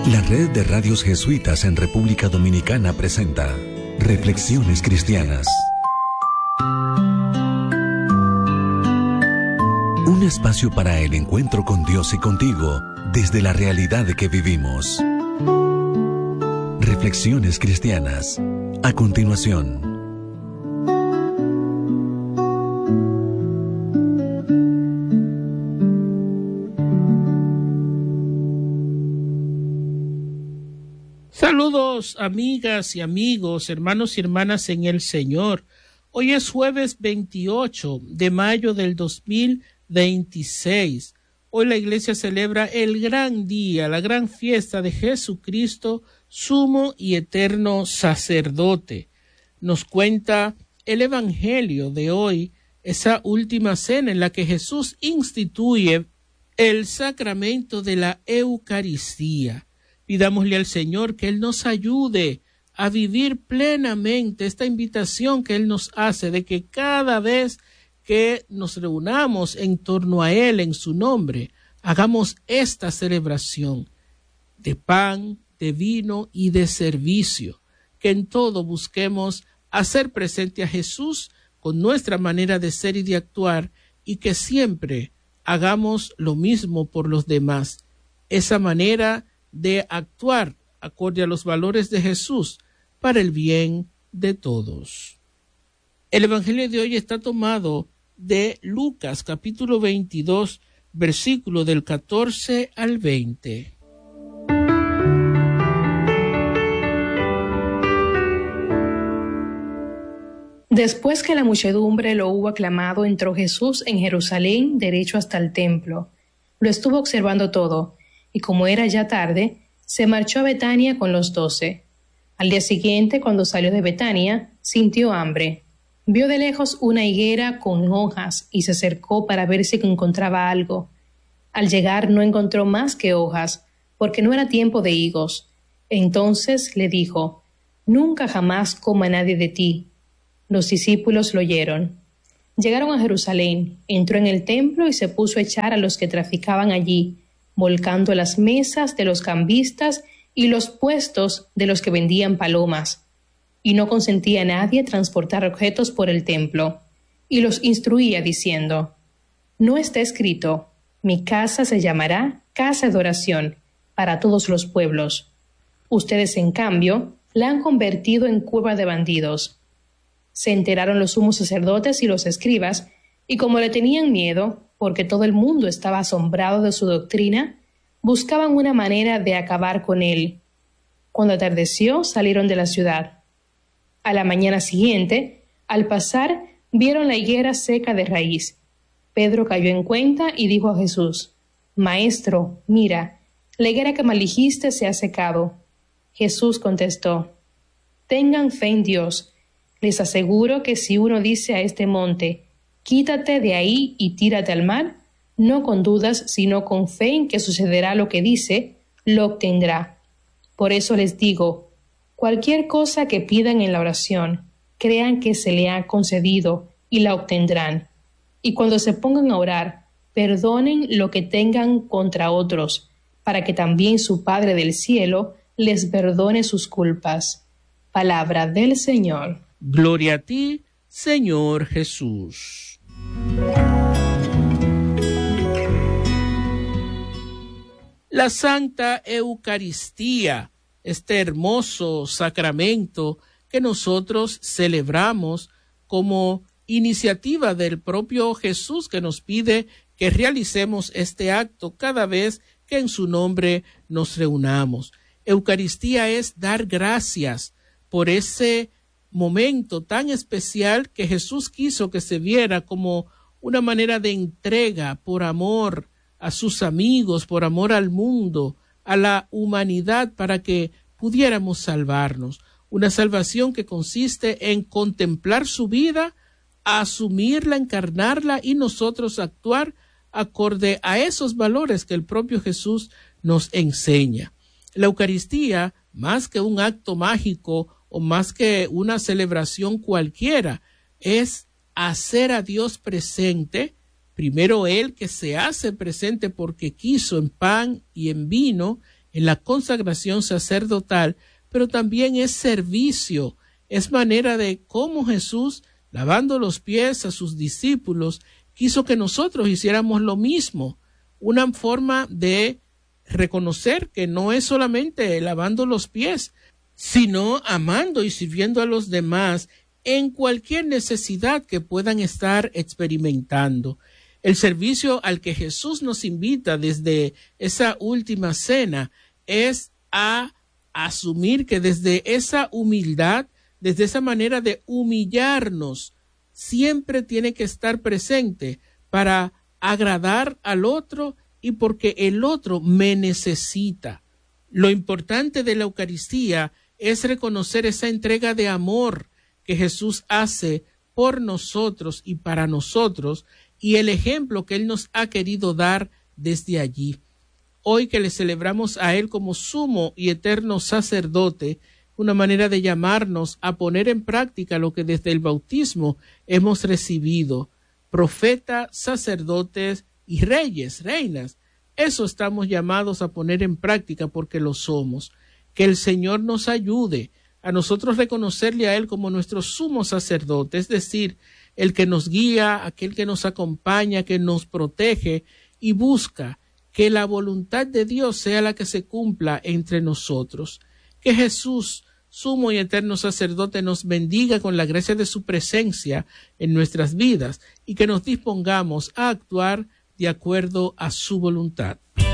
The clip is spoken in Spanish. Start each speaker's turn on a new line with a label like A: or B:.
A: La red de radios jesuitas en República Dominicana presenta Reflexiones Cristianas. Un espacio para el encuentro con Dios y contigo desde la realidad que vivimos. Reflexiones Cristianas. A continuación.
B: Saludos, amigas y amigos, hermanos y hermanas en el Señor. Hoy es jueves 28 de mayo del 2026. Hoy la iglesia celebra el gran día, la gran fiesta de Jesucristo, sumo y eterno sacerdote. Nos cuenta el Evangelio de hoy, esa última cena en la que Jesús instituye el sacramento de la Eucaristía. Pidámosle al Señor que Él nos ayude a vivir plenamente esta invitación que Él nos hace de que cada vez que nos reunamos en torno a Él en su nombre, hagamos esta celebración de pan, de vino y de servicio, que en todo busquemos hacer presente a Jesús con nuestra manera de ser y de actuar y que siempre hagamos lo mismo por los demás. Esa manera de actuar acorde a los valores de Jesús para el bien de todos. El Evangelio de hoy está tomado de Lucas capítulo 22, versículo del 14 al 20.
C: Después que la muchedumbre lo hubo aclamado, entró Jesús en Jerusalén derecho hasta el templo. Lo estuvo observando todo, y como era ya tarde, se marchó a Betania con los 12. Al día siguiente, cuando salió de Betania, sintió hambre. Vio de lejos una higuera con hojas y se acercó para ver si encontraba algo. Al llegar no encontró más que hojas, porque no era tiempo de higos. Entonces le dijo: «Nunca jamás coma nadie de ti». Los discípulos lo oyeron. Llegaron a Jerusalén, entró en el templo y se puso a echar a los que traficaban allí, volcando las mesas de los cambistas y los puestos de los que vendían palomas, y no consentía a nadie transportar objetos por el templo, y los instruía diciendo: «No está escrito, mi casa se llamará casa de oración para todos los pueblos. Ustedes, en cambio, la han convertido en cueva de bandidos». Se enteraron los sumos sacerdotes y los escribas, y como le tenían miedo, porque todo el mundo estaba asombrado de su doctrina, buscaban una manera de acabar con él. Cuando atardeció, salieron de la ciudad. A la mañana siguiente, al pasar, vieron la higuera seca de raíz. Pedro cayó en cuenta y dijo a Jesús: «Maestro, mira, la higuera que maldijiste se ha secado». Jesús contestó: «Tengan fe en Dios. Les aseguro que si uno dice a este monte: quítate de ahí y tírate al mar, no con dudas, sino con fe en que sucederá lo que dice, lo obtendrá. Por eso les digo, cualquier cosa que pidan en la oración, crean que se le ha concedido y la obtendrán. Y cuando se pongan a orar, perdonen lo que tengan contra otros, para que también su Padre del cielo les perdone sus culpas». Palabra del Señor.
B: Gloria a ti, Señor Jesús. La Santa Eucaristía, este hermoso sacramento que nosotros celebramos como iniciativa del propio Jesús, que nos pide que realicemos este acto cada vez que en su nombre nos reunamos. Eucaristía es dar gracias por ese momento tan especial que Jesús quiso que se viera como una manera de entrega por amor a sus amigos, por amor al mundo, a la humanidad, para que pudiéramos salvarnos. Una salvación que consiste en contemplar su vida, asumirla, encarnarla y nosotros actuar acorde a esos valores que el propio Jesús nos enseña. La Eucaristía, más que un acto mágico o más que una celebración cualquiera, es hacer a Dios presente, primero Él que se hace presente porque quiso en pan y en vino, en la consagración sacerdotal, pero también es servicio, es manera de cómo Jesús, lavando los pies a sus discípulos, quiso que nosotros hiciéramos lo mismo, una forma de reconocer que no es solamente lavando los pies, sino amando y sirviendo a los demás en cualquier necesidad que puedan estar experimentando. El servicio al que Jesús nos invita desde esa última cena es a asumir que desde esa humildad, desde esa manera de humillarnos, siempre tiene que estar presente para agradar al otro y porque el otro me necesita. Lo importante de la Eucaristía es reconocer esa entrega de amor que Jesús hace por nosotros y para nosotros y el ejemplo que Él nos ha querido dar desde allí. Hoy que le celebramos a Él como sumo y eterno sacerdote, una manera de llamarnos a poner en práctica lo que desde el bautismo hemos recibido, profetas, sacerdotes y reyes, reinas. Eso estamos llamados a poner en práctica porque lo somos. Que el Señor nos ayude a nosotros reconocerle a Él como nuestro sumo sacerdote, es decir, el que nos guía, aquel que nos acompaña, que nos protege y busca que la voluntad de Dios sea la que se cumpla entre nosotros. Que Jesús, sumo y eterno sacerdote, nos bendiga con la gracia de su presencia en nuestras vidas y que nos dispongamos a actuar de acuerdo a su voluntad.